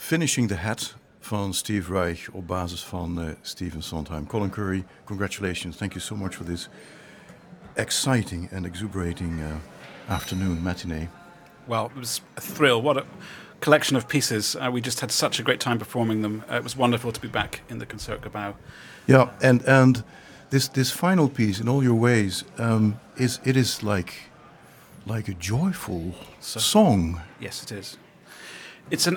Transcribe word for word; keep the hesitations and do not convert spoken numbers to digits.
Finishing the Hat van Steve Reich op basis van uh, Stephen Sondheim. Colin Curry, congratulations. Thank you so much for this exciting and exuberating uh, afternoon matinee. Well, it was a thrill. What a collection of pieces. Uh, we just had such a great time performing them. Uh, it was wonderful to be back in the Concertgebouw. Yeah, and and this this final piece, in all your ways, um, is it is like like a joyful So, song. yes, it is. It's an